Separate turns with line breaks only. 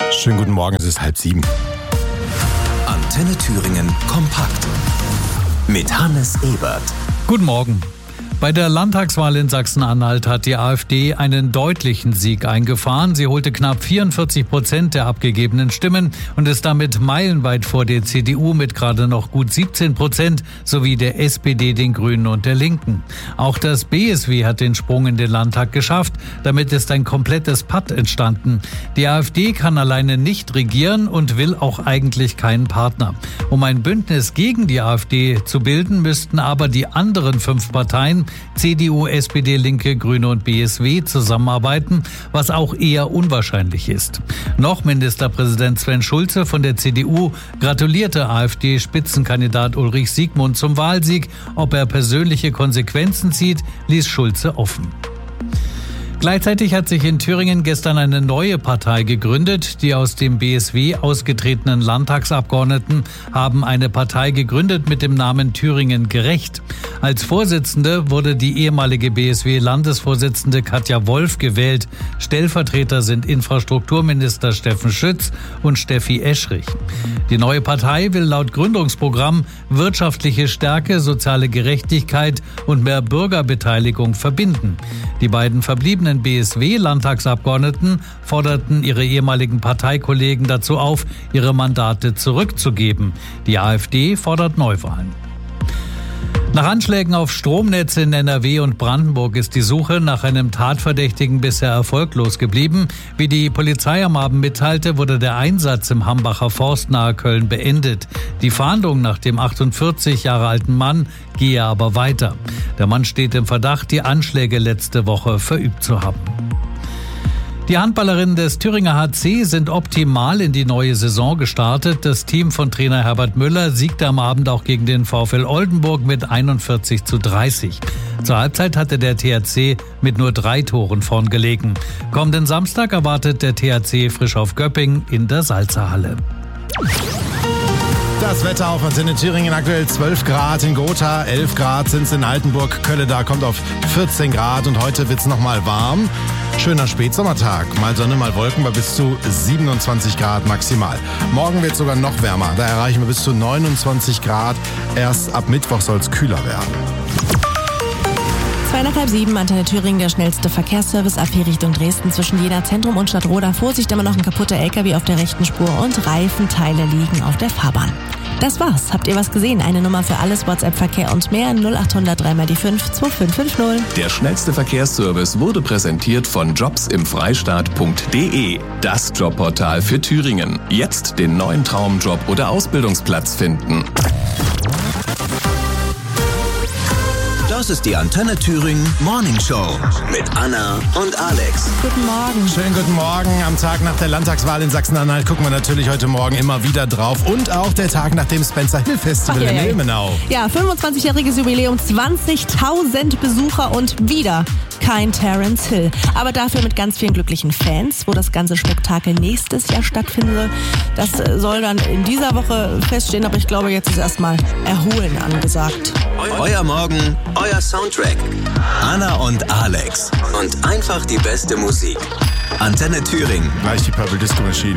Schönen guten Morgen, es ist 6:30.
Antenne Thüringen kompakt mit Hannes Ebert.
Guten Morgen. Bei der Landtagswahl in Sachsen-Anhalt hat die AfD einen deutlichen Sieg eingefahren. Sie holte knapp 44% der abgegebenen Stimmen und ist damit meilenweit vor der CDU mit gerade noch gut 17% sowie der SPD, den Grünen und der Linken. Auch das BSW hat den Sprung in den Landtag geschafft. Damit ist ein komplettes Patt entstanden. Die AfD kann alleine nicht regieren und will auch eigentlich keinen Partner. Um ein Bündnis gegen die AfD zu bilden, müssten aber die anderen 5 Parteien CDU, SPD, Linke, Grüne und BSW zusammenarbeiten, was auch eher unwahrscheinlich ist. Noch Ministerpräsident Sven Schulze von der CDU gratulierte AfD-Spitzenkandidat Ulrich Siegmund zum Wahlsieg. Ob er persönliche Konsequenzen zieht, ließ Schulze offen. Gleichzeitig hat sich in Thüringen gestern eine neue Partei gegründet. Die aus dem BSW ausgetretenen Landtagsabgeordneten haben eine Partei gegründet mit dem Namen Thüringen Gerecht. Als Vorsitzende wurde die ehemalige BSW-Landesvorsitzende Katja Wolf gewählt. Stellvertreter sind Infrastrukturminister Steffen Schütz und Steffi Eschrich. Die neue Partei will laut Gründungsprogramm wirtschaftliche Stärke, soziale Gerechtigkeit und mehr Bürgerbeteiligung verbinden. Die beiden verbliebenen BSW-Landtagsabgeordneten forderten ihre ehemaligen Parteikollegen dazu auf, ihre Mandate zurückzugeben. Die AfD fordert Neuwahlen. Nach Anschlägen auf Stromnetze in NRW und Brandenburg ist die Suche nach einem Tatverdächtigen bisher erfolglos geblieben. Wie die Polizei am Abend mitteilte, wurde der Einsatz im Hambacher Forst nahe Köln beendet. Die Fahndung nach dem 48 Jahre alten Mann gehe aber weiter. Der Mann steht im Verdacht, die Anschläge letzte Woche verübt zu haben. Die Handballerinnen des Thüringer HC sind optimal in die neue Saison gestartet. Das Team von Trainer Herbert Müller siegte am Abend auch gegen den VfL Oldenburg mit 41:30. Zur Halbzeit hatte der THC mit nur 3 Toren vorn gelegen. Kommenden Samstag erwartet der THC frisch auf Göppingen in der Salzerhalle.
Das Wetter auf Antenne Thüringen, aktuell 12 Grad in Gotha, 11 Grad sind es in Altenburg, Kölle da kommt auf 14 Grad und heute wird es nochmal warm. Schöner Spätsommertag, mal Sonne, mal Wolken bei bis zu 27 Grad maximal. Morgen wird es sogar noch wärmer, da erreichen wir bis zu 29 Grad. Erst ab Mittwoch soll es kühler werden.
6:30, Antenne Thüringen, der schnellste Verkehrsservice ab hier Richtung Dresden zwischen Jena Zentrum und Stadtroda. Vorsicht, immer noch ein kaputter LKW auf der rechten Spur und Reifenteile liegen auf der Fahrbahn. Das war's. Habt ihr was gesehen? Eine Nummer für alles, WhatsApp-Verkehr und mehr 0800 3 die 5 2550.
Der schnellste Verkehrsservice wurde präsentiert von jobsimfreistaat.de. Das Jobportal für Thüringen. Jetzt den neuen Traumjob oder Ausbildungsplatz finden. Das ist die Antenne Thüringen Morning Show mit Anna und Alex.
Guten Morgen.
Schönen guten Morgen. Am Tag nach der Landtagswahl in Sachsen-Anhalt gucken wir natürlich heute Morgen immer wieder drauf. Und auch der Tag nach dem Spencer Hill Festival in Ilmenau.
Ja, 25-jähriges Jubiläum, 20.000 Besucher und wieder kein Terence Hill. Aber dafür mit ganz vielen glücklichen Fans, wo das ganze Spektakel nächstes Jahr stattfinden soll. Das soll dann in dieser Woche feststehen, aber ich glaube, jetzt ist erstmal Erholen angesagt.
Euer Morgen, euer Soundtrack. Anna und Alex. Und einfach die beste Musik. Antenne Thüringen.
Gleich die Purple Disco Machine.